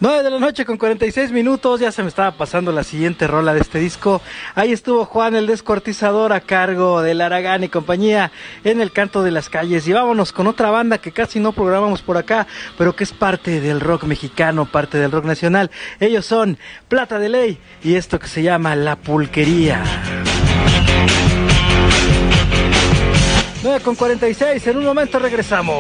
9 de la noche con 46 minutos, ya se me estaba pasando la siguiente rola de este disco. Ahí estuvo Juan el Descuartizador a cargo del Aragán y compañía en el canto de las calles. Y vámonos con otra banda que casi no programamos por acá, pero que es parte del rock mexicano, parte del rock nacional. Ellos son Plata de Ley y esto que se llama La Pulquería. 9 con 46, en un momento regresamos.